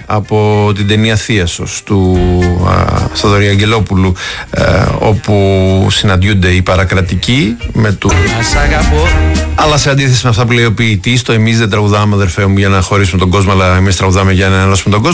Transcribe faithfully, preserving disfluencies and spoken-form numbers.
από την ταινία Θίασος του Θοδωρή Αγγελόπουλου, ε, όπου συναντιούνται οι παρακρατικοί με του... Αλλά σε αντίθεση με αυτά που λέει ο ποιητής, το εμείς δεν τραγουδάμε αδερφέ μου για να χωρίσουμε τον κόσμο, αλλά εμείς τραγουδάμε για να ενώσουμε τον κόσμο.